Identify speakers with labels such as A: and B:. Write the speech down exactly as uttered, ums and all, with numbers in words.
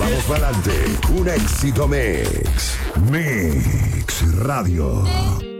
A: vamos para adelante. Un éxito mix. Mix Radio.